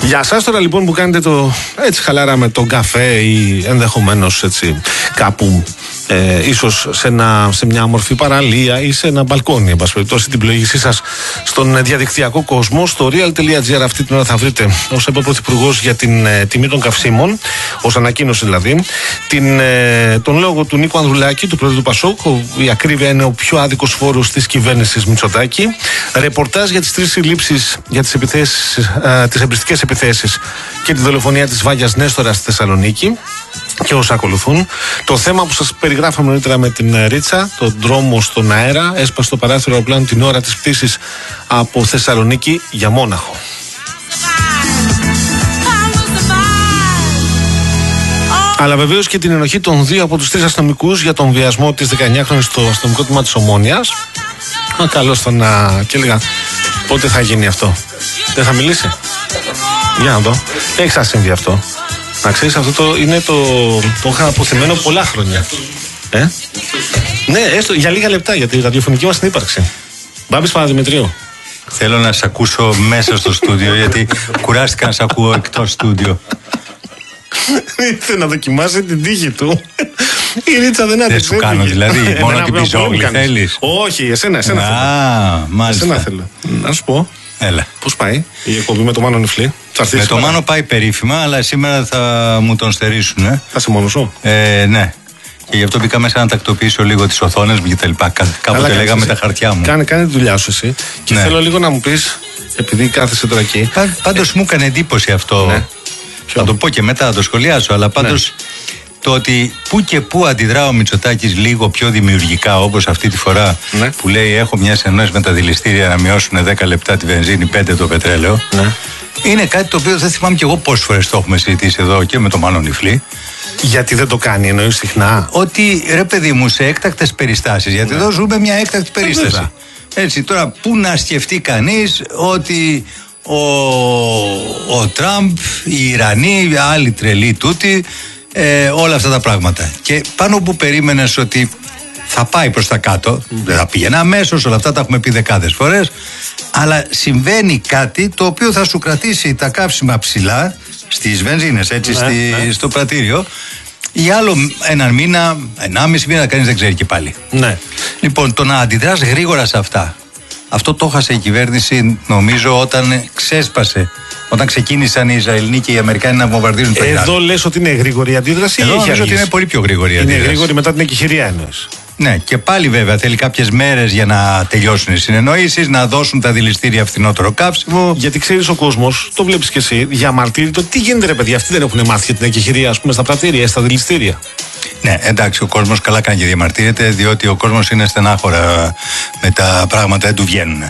Για σας τώρα λοιπόν που κάνετε το έτσι χαλαρά με τον καφέ ή ενδεχομένως έτσι κάπου ίσως σε μια μορφή παραλία ή σε ένα μπαλκόνι, εν πάση περιπτώσει, την πλοήγησή σας στον διαδικτυακό κόσμο, στο real.gr αυτή την ώρα θα βρείτε, ως είπε ο Πρωθυπουργός, για την τιμή των καυσίμων, ως ανακοίνωση δηλαδή, τον λόγο του Νίκου Ανδρουλάκη, του Πρόεδρου του Πασόκ. Η ακρίβεια είναι ο πιο άδικος φόρος της κυβέρνησης Μητσοτάκη. Ρεπορτάζ για τις 3 συλλήψεις για τις εμπριστικές επιθέσεις και τη δολοφονία της Βάγιας Νέστορα στη Θεσσαλονίκη και όσα ακολουθούν. Το θέμα που σας περιγράφαμε νωρίτερα με την Ρίτσα, τον δρόμο στον αέρα, έσπασε το παράθυρο αεροπλάνου την ώρα της πτήσης από Θεσσαλονίκη για Μόναχο. Αλλά βεβαίως και την ενοχή των 2 από τους 3 αστυνομικούς για τον βιασμό της 19χρονης στο αστυνομικό τμήμα της Ομόνοιας. Καλώς το να. Και έλεγα, πότε θα γίνει αυτό? Δεν θα μιλήσει? Για να δω. Έχει ξανασυμβεί αυτό. Να ξέρεις, αυτό το είχα αποθυμένο πολλά χρόνια. Ναι, έστω για λίγα λεπτά, για τη ραδιοφωνική μας την ύπαρξη. Μπάμπης Παναδημητρίου. Θέλω να σε ακούσω μέσα στο στούντιο, γιατί κουράστηκα να σε ακούω εκτός στούντιο. Ήθελε να δοκιμάσει την τύχη του. Η Ρίτσα δεν άντεξε. Δεν σου κάνω δηλαδή, μόνο την πιζόγλη θέλεις? Όχι, εσένα θέλω. Μάλιστα. Εσένα θέλω. Να σου πω. Έλα. Πώς πάει η εκπομπή με το Μάνο Νιφλή? Με το Μάνο πάει περίφημα, αλλά σήμερα θα μου τον στερήσουν. Θα σε μόνος σου? Ναι. Και γι' αυτό μπήκα μέσα να τακτοποιήσω λίγο τις οθόνες μου και τα λοιπά. Κάποτε λέγαμε τα χαρτιά μου. Κάνε τη δουλειά σου εσύ. Και θέλω λίγο να μου πεις, επειδή κάθεσαι τώρα εκεί. Πάντως μου έκανε εντύπωση αυτό. Ναι. Θα το πω και μετά, θα το σχολιάσω. Αλλά πάντως το ότι που και που αντιδρά ο Μητσοτάκης λίγο πιο δημιουργικά, όπως αυτή τη φορά που λέει: έχω μια συνεννόηση με τα δηληστήρια να μειώσουν 10 λεπτά τη βενζίνη, 5 το πετρέλαιο. Είναι κάτι το οποίο δεν θυμάμαι κι εγώ πόσες φορές το έχουμε συζητήσει εδώ και με τον Μάνο Νιφλή. Γιατί δεν το κάνει, εννοείς συχνά? Ότι ρε παιδί μου, σε έκτακτες περιστάσεις, γιατί εδώ ζούμε μια έκτακτη περίσταση. Έτσι, τώρα πού να σκεφτεί κανείς ότι ο Τραμπ, οι Ιρανοί, άλλοι τρελοί τούτοι, όλα αυτά τα πράγματα. Και πάνω που περίμενες ότι θα πάει προς τα κάτω, δεν θα πήγαινε αμέσως, όλα αυτά τα έχουμε πει δεκάδες φορές, αλλά συμβαίνει κάτι το οποίο θα σου κρατήσει τα καύσιμα ψηλά στις βενζίνες, έτσι, στο πρατήριο, για άλλο έναν μήνα, 1,5 μήνα, κανείς δεν ξέρει και πάλι. Λοιπόν, το να αντιδράς γρήγορα σε αυτά, αυτό το έχασε η κυβέρνηση, νομίζω, όταν ξέσπασε. Όταν ξεκίνησαν οι Ισραηλοί και οι Αμερικάνοι να βομβαρδίζουν το Ιράν. Εδώ λες ότι είναι γρήγορη η αντίδραση? Εδώ νομίζω ότι είναι πολύ πιο γρήγορη η αντίδραση. Είναι γρήγορη μετά την εκεχηρία εννοείς? Ναι, και πάλι βέβαια θέλει κάποιες μέρες για να τελειώσουν οι συνεννοήσεις, να δώσουν τα δηληστήρια φθηνότερο κάψιμο. Γιατί ξέρεις, ο κόσμος, το βλέπεις και εσύ, διαμαρτύρει το τι γίνεται, ρε παιδιά. Αυτοί δεν έχουν μάθει για την εκεχηρία, ας πούμε, στα πρατήρια, στα δηληστήρια. Ναι, εντάξει, ο κόσμος καλά κάνει και διαμαρτύρεται, διότι ο κόσμος είναι στενάχωρα με τα πράγματα, δεν του βγαίνουν.